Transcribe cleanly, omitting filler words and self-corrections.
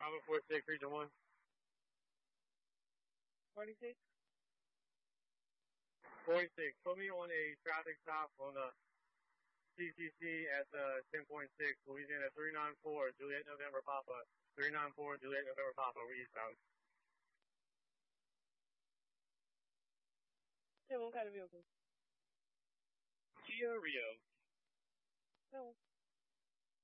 Bravo 46, region 1. 46? 46, put me on a traffic stop on the CCC at 10.6, Louisiana 394, Juliet November Papa. 394, Juliet November Papa, we're eastbound. 10 what kind of vehicle? Kia Rio. 10